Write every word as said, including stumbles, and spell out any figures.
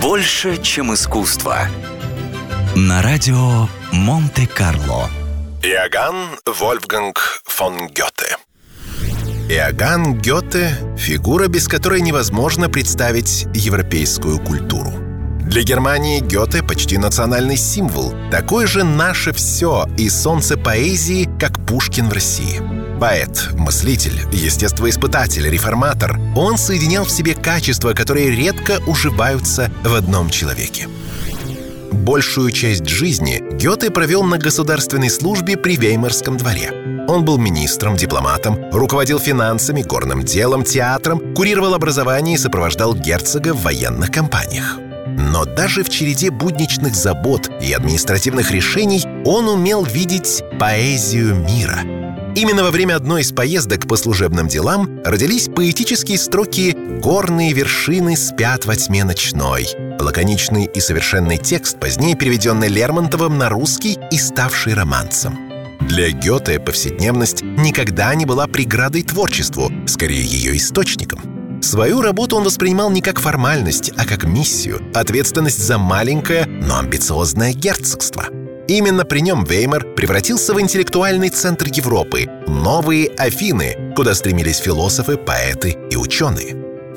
больше, чем искусство. На радио Монте-Карло. Иоганн Вольфганг фон Гёте. Иоганн Гёте – фигура, без которой невозможно представить европейскую культуру. Для Германии Гёте почти национальный символ, такой же наше все и солнце поэзии, как Пушкин в России. Поэт, мыслитель, естествоиспытатель, реформатор. Он соединял в себе качества, которые редко уживаются в одном человеке. Большую часть жизни Гёте провел на государственной службе при Веймарском дворе. Он был министром, дипломатом, руководил финансами, горным делом, театром, курировал образование и сопровождал герцога в военных кампаниях. Но даже в череде будничных забот и административных решений он умел видеть поэзию мира. Именно во время одной из поездок по служебным делам родились поэтические строки «Горные вершины спят во тьме ночной». Лаконичный и совершенный текст, позднее переведенный Лермонтовым на русский и ставший романсом. Для Гёте повседневность никогда не была преградой творчеству, скорее ее источником. Свою работу он воспринимал не как формальность, а как миссию, ответственность за маленькое, но амбициозное герцогство. Именно при нем Веймар превратился в интеллектуальный центр Европы, новые Афины, куда стремились философы, поэты и ученые.